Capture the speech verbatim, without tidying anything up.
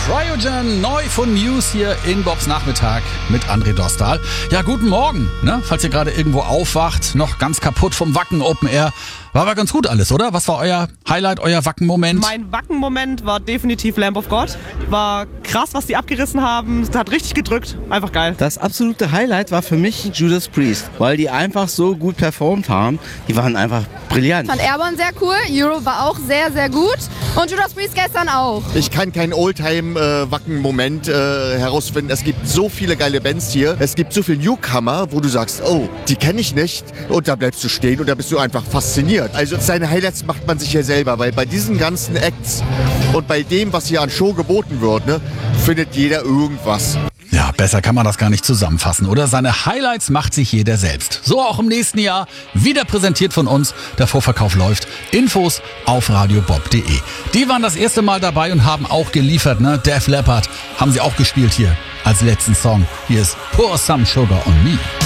Cryogen, neu von News hier in Bobs Nachmittag mit André Dostal. Ja, guten Morgen, ne? Falls ihr gerade irgendwo aufwacht, noch ganz kaputt vom Wacken Open Air. War aber ganz gut alles, oder? Was war euer Highlight, euer Wacken-Moment? Mein Wacken-Moment war definitiv Lamb of God. War krass, was die abgerissen haben. Es hat richtig gedrückt. Einfach geil. Das absolute Highlight war für mich Judas Priest, weil die einfach so gut performt haben. Die waren einfach brillant. Ich fand Airborne sehr cool, Euro war auch sehr, sehr gut und Judas Priest gestern auch. Ich kann keinen Oldtime-Wacken-Moment äh, herausfinden. Es gibt so viele geile Bands hier. Es gibt so viele Newcomer, wo du sagst, oh, die kenne ich nicht. Und da bleibst du stehen und da bist du einfach fasziniert. Also seine Highlights macht man sich hier selber, weil bei diesen ganzen Acts und bei dem, was hier an Show geboten wird, ne, findet jeder irgendwas. Ja, besser kann man das gar nicht zusammenfassen, oder? Seine Highlights macht sich jeder selbst. So auch im nächsten Jahr, wieder präsentiert von uns. Der Vorverkauf läuft. Infos auf radiobob punkt de. Die waren das erste Mal dabei und haben auch geliefert, ne? Def Leppard haben sie auch gespielt hier als letzten Song. Hier ist Pour Some Sugar on Me.